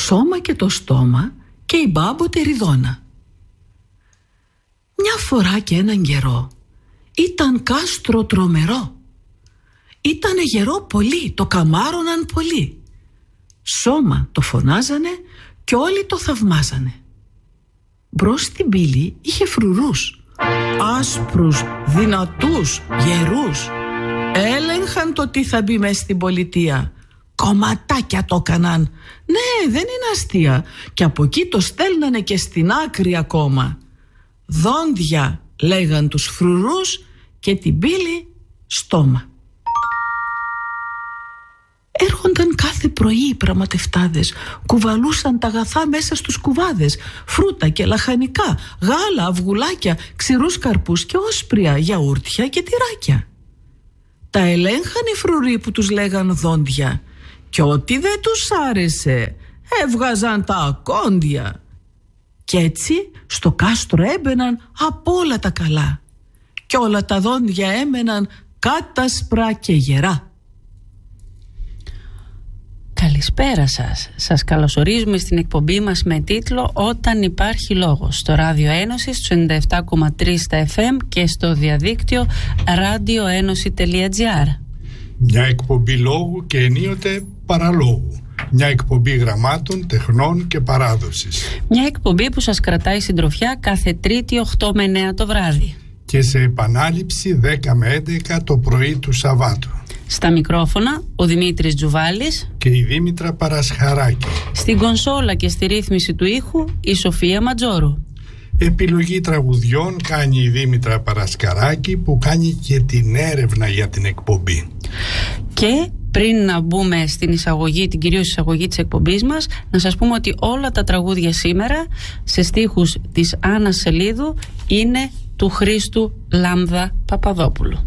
Σώμα και το στόμα και η μπάμποτε ριδώνα. Μια φορά και έναν καιρό ήταν κάστρο τρομερό. Ήτανε γερό πολύ, το καμάρωναν πολύ. Σώμα το φωνάζανε και όλοι το θαυμάζανε. Μπρος στην πύλη είχε φρουρούς, άσπρους, δυνατούς, γερούς. Έλεγχαν το τι θα μπει μες στην πολιτεία. Κομματάκια το έκαναν. Ναι, δεν είναι αστεία. Και από εκεί το στέλνανε και στην άκρη ακόμα. Δόντια λέγαν τους φρουρούς και την πύλη στόμα. Έρχονταν κάθε πρωί οι πραγματευτάδες, κουβαλούσαν τα αγαθά μέσα στους κουβάδες, φρούτα και λαχανικά, γάλα, αυγουλάκια, ξηρούς καρπούς και όσπρια, γιαούρτια και τυράκια. Τα ελέγχαν οι φρουροί που τους λέγαν δόντια και ό,τι δεν τους άρεσε έβγαζαν τα ακόντια. Κι έτσι στο κάστρο έμπαιναν από όλα τα καλά και όλα τα δόντια έμεναν κάτασπρα και γερά. Καλησπέρα σας. Σας καλωσορίζουμε στην εκπομπή μας με τίτλο «Όταν υπάρχει λόγος» στο Ράδιο Ένωση, στο 97,3 στα FM και στο διαδίκτυο radioenωση.gr. Μια εκπομπή λόγου και ενίοτε παραλόγου. Μια εκπομπή γραμμάτων, τεχνών και παράδοσης. Μια εκπομπή που σας κρατάει συντροφιά κάθε Τρίτη 8 με 9 το βράδυ. Και σε επανάληψη 10 με 11 το πρωί του Σαββάτου. Στα μικρόφωνα ο Δημήτρης Τζουβάλης και η Δήμητρα Παρασχαράκη. Στην κονσόλα και στη ρύθμιση του ήχου η Σοφία Ματζόρου. Επιλογή τραγουδιών κάνει η Δήμητρα Παρασκαράκη, που κάνει και την έρευνα για την εκπομπή. Και πριν να μπούμε στην εισαγωγή, την κυρίως εισαγωγή της εκπομπής μας, να σας πούμε ότι όλα τα τραγούδια σήμερα σε στίχους της Άννας Σελίδου είναι του Χρήστου Λάμδα Παπαδόπουλου.